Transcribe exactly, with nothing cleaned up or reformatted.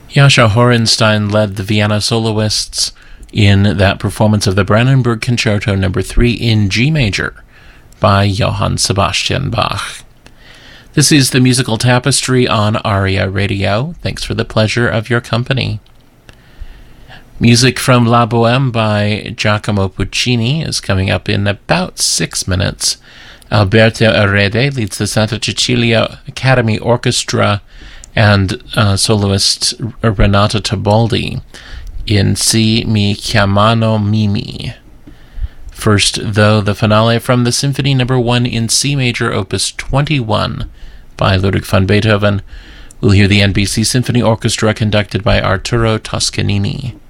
Jascha Horenstein led the Vienna soloists in that performance of the Brandenburg Concerto number three in G major by Johann Sebastian Bach. This is the Musical Tapestry on ARIA Radio. Thanks for the pleasure of your company. Music from La Bohème by Giacomo Puccini is coming up in about six minutes. Alberto Erede leads the Santa Cecilia Academy Orchestra and uh, soloist Renata Tebaldi in Si mi chiamano Mimi. First, though, the finale from the Symphony Number One in C Major, Opus twenty-one, by Ludwig van Beethoven. We'll hear the N B C Symphony Orchestra conducted by Arturo Toscanini.